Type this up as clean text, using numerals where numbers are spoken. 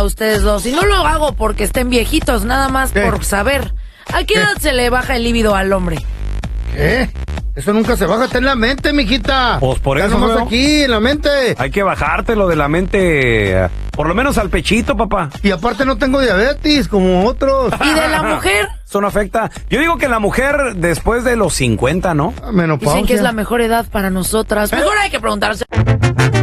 ustedes dos. Y no lo hago porque estén viejitos, nada más por saber. ¿A qué edad se le baja el líbido al hombre? ¿Qué? Eso nunca se baja, está en la mente, mijita. Pues por eso, estamos aquí, en la mente. Hay que bajártelo de la mente, por lo menos al pechito, papá. Y aparte no tengo diabetes, como otros. ¿Y de la mujer? Eso no afecta. Yo digo que la mujer después de los 50, ¿no? Menopausia. Dicen que es la mejor edad para nosotras. Mejor hay que preguntarse.